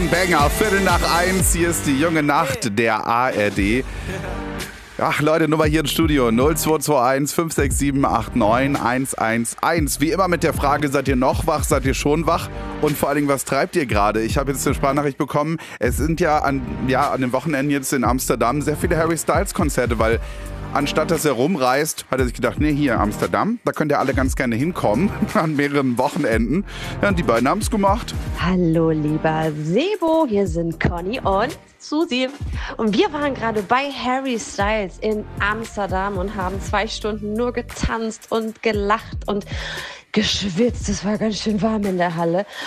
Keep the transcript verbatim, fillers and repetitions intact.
ein Banger. Viertel nach eins, hier ist die junge Nacht der A R D. Ach Leute, Nummer hier im Studio null zwei zwei eins fünf sechs sieben acht neun eins eins eins. Wie immer mit der Frage, seid ihr noch wach, seid ihr schon wach? Und vor allen Dingen, was treibt ihr gerade? Ich habe jetzt eine Sprachnachricht bekommen. Es sind ja an, ja an den Wochenenden jetzt in Amsterdam sehr viele Harry Styles Konzerte, weil anstatt dass er rumreist, hat er sich gedacht, nee, hier Amsterdam, da könnt ihr alle ganz gerne hinkommen an mehreren Wochenenden. Ja, und die beiden haben es gemacht. Hallo lieber Sebo, hier sind Conny und Susi. Und wir waren gerade bei Harry Styles in Amsterdam und haben zwei Stunden nur getanzt und gelacht und geschwitzt. Es war ganz schön warm in der Halle.